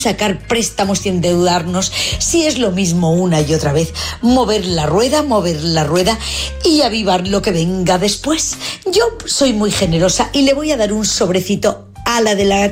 sacar préstamos y endeudarnos, si es lo mismo una y otra vez, mover la rueda y avivar lo que venga después. Yo soy muy generosa y le voy a dar un sobrecito a la de la